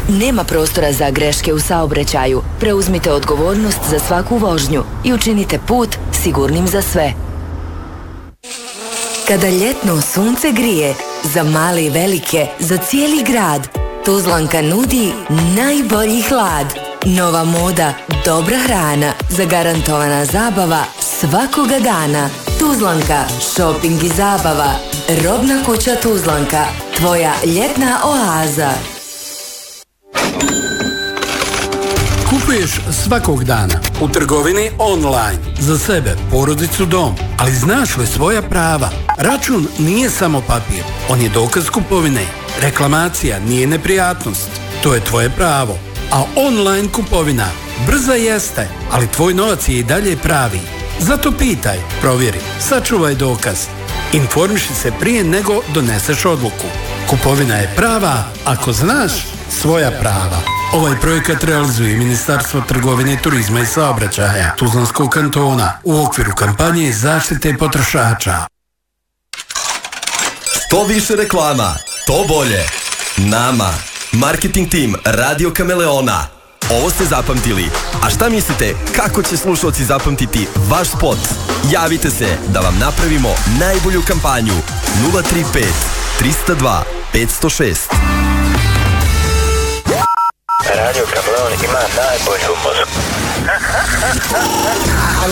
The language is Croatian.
Nema prostora za greške u saobraćaju. Preuzmite odgovornost za svaku vožnju i učinite put sigurnim za sve. Kada ljetno sunce grije, za male i velike, za cijeli grad, Tuzlanka nudi najbolji hlad. Nova moda, dobra hrana, zagarantovana zabava svakoga dana. Tuzlanka, shopping i zabava. Robna kuća Tuzlanka, tvoja ljetna oaza. Kupuješ svakog dana u trgovini online, za sebe, porodicu, dom, ali znaš li svoja prava? Račun nije samo papir, on je dokaz kupovine. Reklamacija nije neprijatnost, to je tvoje pravo. A online kupovina brza jeste, ali tvoj novac je i dalje pravi. Zato pitaj, provjeri, sačuvaj dokaz. Informiši se prije nego doneseš odluku. Kupovina je prava ako znaš svoja prava. Ovaj projekat realizuje Ministarstvo trgovine, turizma i saobraćaja Tuzlanskog kantona u okviru kampanje zaštite potrošača. Što više reklama, to bolje. Nama, marketing tim Radio Kameleona. Ovo ste zapamtili. A šta mislite, kako će slušalci zapamtiti vaš spot? Javite se da vam napravimo najbolju kampanju. 035 302 506. Radio Kameleon ima najbolju muziku.